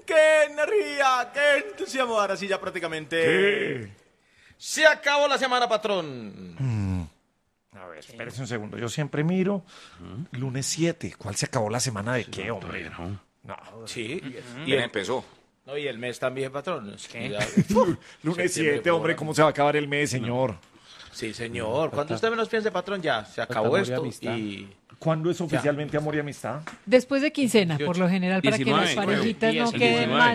qué energía, qué entusiasmo. Ahora sí ya prácticamente... ¿Qué? Se acabó la semana, patrón. A ver, espérese un segundo. Yo siempre miro. Lunes 7. ¿Cuál se acabó la semana de qué, hombre? No. Sí. Y empezó. No, y el mes también, patrón. Es que ya- Lunes septiembre, 7, hombre. ¿Cómo se va a acabar el mes, señor? Sí, señor. Cuando usted menos piense, patrón, ya se acabó amor y esto. amistad. Y ¿Cuándo es oficialmente amor y amistad? Después de quincena, por lo general, para que 19, las parejitas no 19. queden mal